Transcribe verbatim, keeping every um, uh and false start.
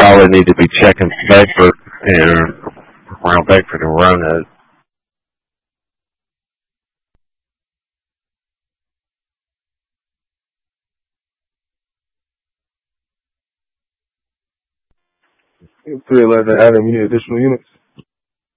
probably need to be checking Bedford and around Bedford and Roanoke. three eleven Adam, you need additional units?